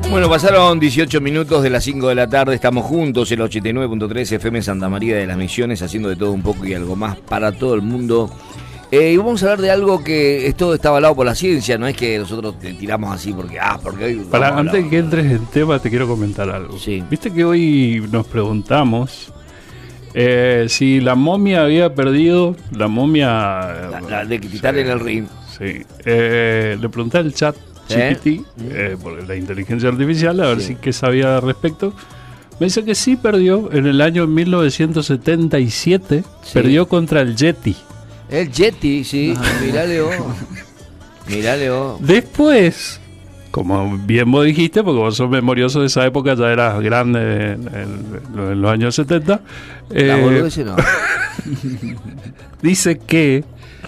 Bueno, pasaron 18 minutos de las 5 de la tarde, estamos juntos en el 89.3 FM Santa María de las Misiones, haciendo de todo un poco y algo más para todo el mundo. Y vamos a hablar de algo que esto está avalado por la ciencia, no es que nosotros te tiramos así porque hoy... Antes de que entres en tema te quiero comentar algo. Sí. Viste que hoy nos preguntamos si la momia había perdido, la de quitarle en el ring. Sí. Le pregunté al chat GPT, por la inteligencia artificial, a ver si qué sabía al respecto. Me dice que sí perdió en el año 1977, perdió contra el Yeti. El Yeti, sí, mirale vos. Después, como bien vos dijiste, porque vos sos memorioso de esa época, ya eras grande en los años 70. No. Dice que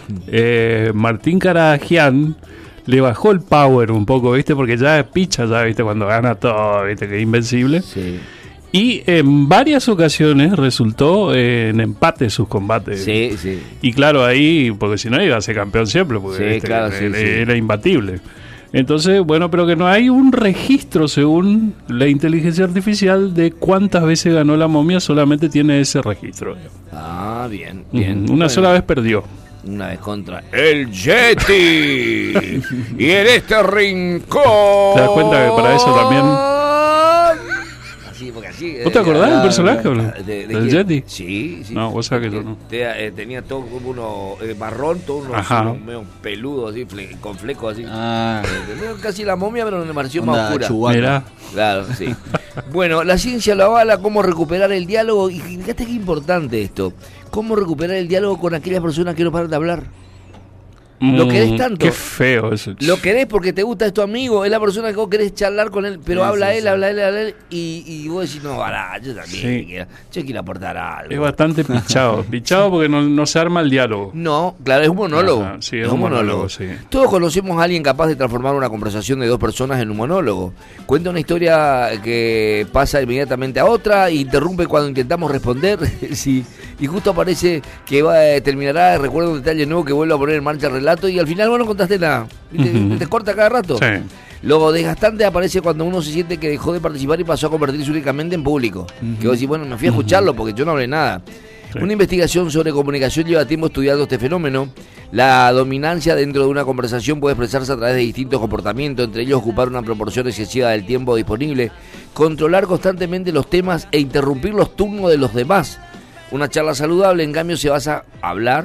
Martín Karagian le bajó el power un poco, ¿viste? Porque ya es picha, ya, ¿viste? Cuando gana todo, ¿viste? Que es invencible. Sí. Y en varias ocasiones resultó en empate sus combates. Sí, sí. Y claro, ahí, porque si no iba a ser campeón siempre, porque sí, ¿viste? Claro, era imbatible. Entonces, bueno, pero que no hay un registro, según la inteligencia artificial, de cuántas veces ganó la momia, solamente tiene ese registro. Ah, bien. Una sola vez perdió. Una vez contra el Yeti. Y en este rincón. ¿Te das cuenta que para eso también? Así, porque así. ¿Vos te acordás del personaje? ¿Del Yeti? Sí. No, vos sabés que yo no. Tenía todo como uno marrón, todo uno medio peludo, así, con flecos así. Casi la momia, pero me pareció más oscura. Mirá. Claro, sí. Bueno, la ciencia lo avala, cómo recuperar el diálogo. Y fíjate qué importante esto. Cómo recuperar el diálogo con aquellas personas que no paran de hablar. Lo querés tanto. Qué feo eso. Lo querés porque te gusta, es tu amigo, es la persona que vos querés charlar con él, pero habla él, y vos decís, no, yo también quiero aportar algo. Es bastante pichado porque no se arma el diálogo. No, claro, es un monólogo. Sí, es un monólogo, sí. Todos conocemos a alguien capaz de transformar una conversación de dos personas en un monólogo. Cuenta una historia que pasa inmediatamente a otra, e interrumpe cuando intentamos responder, sí, y justo aparece que terminará, recuerda un detalle nuevo que vuelve a poner en marcha el relato, y al final vos no contaste nada. Te corta cada rato. Sí. Lo desgastante aparece cuando uno se siente que dejó de participar y pasó a convertirse únicamente en público. Que vos decís, bueno, me fui a escucharlo porque yo no hablé nada. Sí. Una investigación sobre comunicación lleva tiempo estudiando este fenómeno. La dominancia dentro de una conversación puede expresarse a través de distintos comportamientos, entre ellos ocupar una proporción excesiva del tiempo disponible, controlar constantemente los temas e interrumpir los turnos de los demás. Una charla saludable, en cambio, se basa en hablar,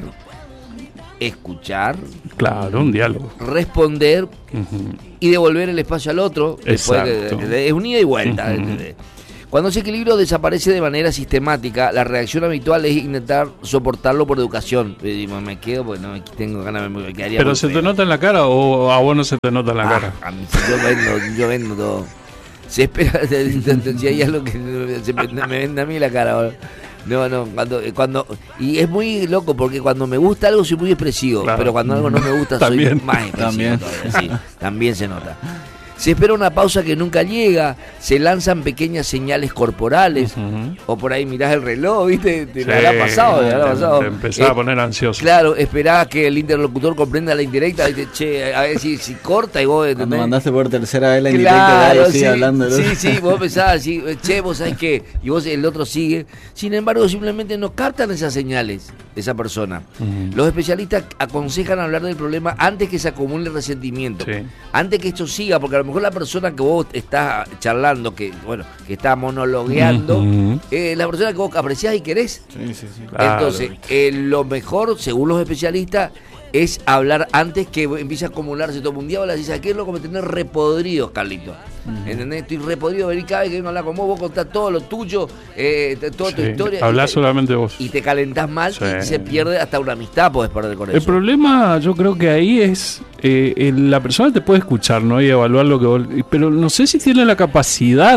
escuchar, claro, un diálogo, responder y devolver el espacio al otro. Después es un ida y vuelta. Cuando ese equilibrio desaparece de manera sistemática, la reacción habitual es intentar soportarlo por educación. Me quedo porque no tengo ganas, me quedaría. ¿Pero se te nota en la cara o a vos no se te nota en la cara? A mí, yo vendo todo. Se espera, si hay algo que me vende a mí la cara ahora. No, cuando y es muy loco porque cuando me gusta algo soy muy expresivo, claro. Pero cuando algo no me gusta soy más expresivo todavía, sí, también se nota. Se espera una pausa que nunca llega, se lanzan pequeñas señales corporales, o por ahí mirás el reloj, ¿viste? Te habrá pasado. Te empezás a poner ansioso. Claro, esperás que el interlocutor comprenda la indirecta, ¿viste? Che, a ver si corta y vos... Cuando mandaste por tercera vez la indirecta, claro, sigue hablando. Sí, vos pensás así, che, vos sabés qué, y vos el otro sigue. Sin embargo, simplemente no captan esas señales de esa persona. Los especialistas aconsejan hablar del problema antes que se acumule resentimiento, antes que esto siga, porque a lo mejor la persona que vos estás charlando, que está monologueando, la persona que vos apreciás y querés. Sí. Claro. Entonces, lo mejor, según los especialistas, es hablar antes que empiece a acumularse todo un día. Vos le decís, ¿qué es lo que me tenés repodrido, Carlito? ¿Entendés? Estoy repodrido, vení cada vez que vengo a hablar con vos contás todo lo tuyo, toda tu historia. Hablás solamente vos. Y te calentás mal y se pierde hasta una amistad, podés perder con eso. El problema, yo creo que ahí es, la persona te puede escuchar, ¿no? Y evaluar lo que vos... Pero no sé si tiene la capacidad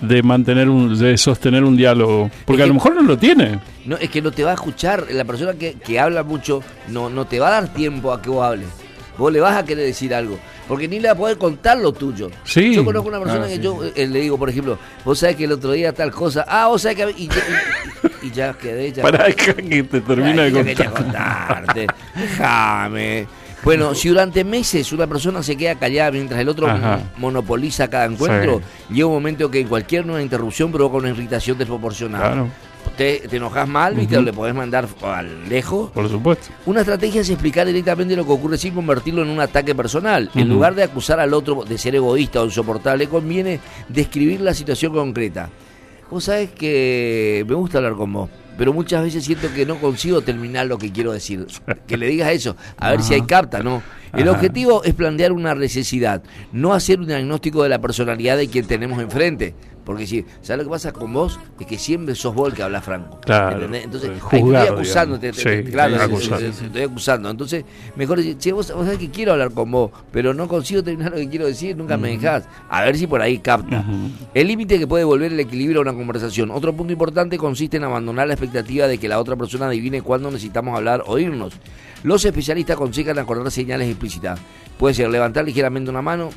de sostener un diálogo, porque a lo mejor no lo tiene. No, es que no te va a escuchar. La persona que habla mucho no te va a dar tiempo a que vos hables. Vos le vas a querer decir algo, porque ni le va a poder contar lo tuyo. Sí. Yo conozco una persona que yo le digo, por ejemplo, vos sabés que el otro día tal cosa, vos sabés que... Y ya quedé... Para que te termina de contarte. Déjame. Bueno, si durante meses una persona se queda callada mientras el otro monopoliza cada encuentro, llega un momento que en cualquier nueva interrupción provoca una irritación desproporcionada. Claro. Te enojas mal, ¿viste? O le podés mandar lejos. Por supuesto. Una estrategia es explicar directamente lo que ocurre sin convertirlo en un ataque personal. En lugar de acusar al otro de ser egoísta o insoportable, conviene describir la situación concreta. Vos sabés que me gusta hablar con vos, pero muchas veces siento que no consigo terminar lo que quiero decir. Que le digas eso, a ver si hay capta, ¿no? El objetivo es plantear una necesidad, no hacer un diagnóstico de la personalidad de quien tenemos enfrente. Porque si, ¿sabes lo que pasa con vos? Es que siempre sos vos el que habla franco. Claro. ¿Entendés? Entonces, juzgar, estoy acusándote. Claro, estoy acusando. Entonces, mejor decir, che, vos sabés que quiero hablar con vos, pero no consigo terminar lo que quiero decir, nunca me dejás. A ver si por ahí capta. El límite que puede volver el equilibrio a una conversación. Otro punto importante consiste en abandonar la expectativa de que la otra persona adivine cuándo necesitamos hablar o irnos. Los especialistas aconsejan acordar señales explícitas. Puede ser levantar ligeramente una mano,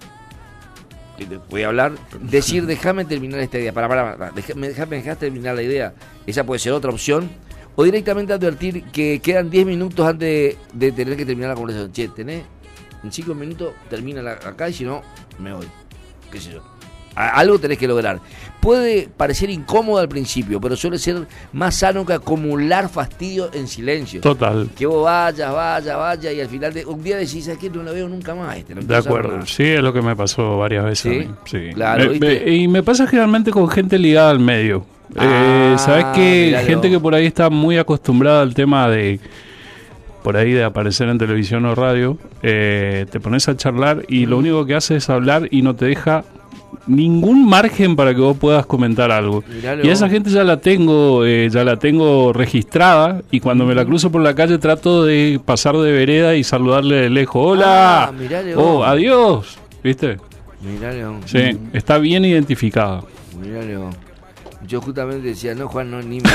voy a hablar, decir, déjame terminar esta idea, déjame terminar la idea, esa puede ser otra opción, o directamente advertir que quedan 10 minutos antes de tener que terminar la conversación. Che, tenés en 5 minutos, termina acá y si no, me voy, qué sé yo. Algo tenés que lograr. Puede parecer incómodo al principio, pero suele ser más sano que acumular fastidio en silencio. Total. Que vos vayas y al final un día decís, ¿sabes qué? No lo veo nunca más. No de acuerdo, sí, es lo que me pasó varias veces. ¿Sí? A mí. Sí. Claro, y me pasa generalmente con gente ligada al medio. ¿Sabes qué? Gente que por ahí está muy acostumbrada al tema de por ahí de aparecer en televisión o radio, te pones a charlar y lo único que hace es hablar y no te deja ningún margen para que vos puedas comentar algo. Miralo. Y esa gente ya la tengo registrada, y cuando me la cruzo por la calle trato de pasar de vereda y saludarle de lejos. ¡Hola! ¡Adiós! ¿Viste? Miralo. Sí, está bien identificada. Miralo. Yo justamente decía, no, Juan, no, ni me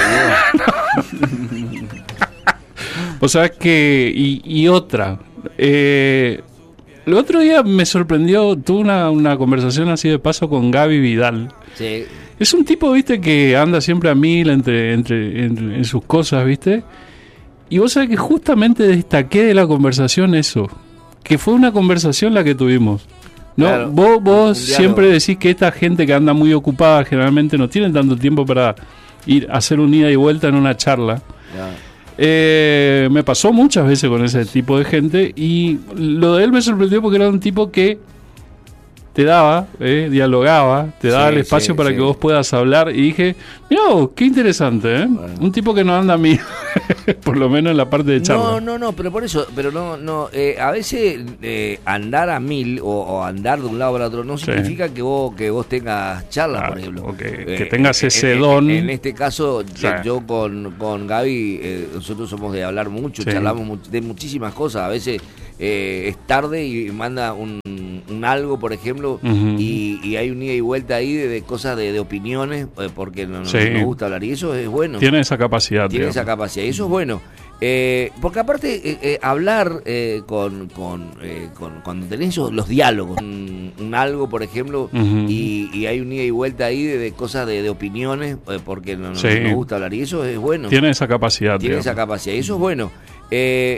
dio. O sea que, y otra, el otro día me sorprendió, tuve una conversación así de paso con Gaby Vidal. Sí. Es un tipo, viste, que anda siempre a mil en sus cosas, viste. Y vos sabés que justamente destaqué de la conversación eso, que fue una conversación la que tuvimos. No, claro, vos siempre decís que esta gente que anda muy ocupada generalmente no tiene tanto tiempo para ir a hacer un ida y vuelta en una charla. Claro. Me pasó muchas veces con ese tipo de gente, y lo de él me sorprendió porque era un tipo que te daba, dialogaba, te daba el espacio para que vos puedas hablar, y dije, mira, qué interesante, bueno. Un tipo que no anda a mí, por lo menos en la parte de charla. No, pero por eso, a veces andar a mil o andar de un lado para otro no significa que vos tengas charla, por ejemplo. Que tengas ese don. En este caso, yo con Gaby, nosotros somos de hablar mucho, charlamos de muchísimas cosas, a veces es tarde y manda un algo, por ejemplo, y hay un ida y vuelta ahí de cosas de opiniones, porque nos gusta hablar, y eso es bueno. Tiene esa capacidad. Y eso es bueno. Porque aparte, hablar cuando tenés los diálogos, un algo, por ejemplo, y hay un ida y vuelta ahí de cosas de opiniones, porque nos gusta hablar, y eso es bueno. Tiene esa capacidad. Y eso es bueno.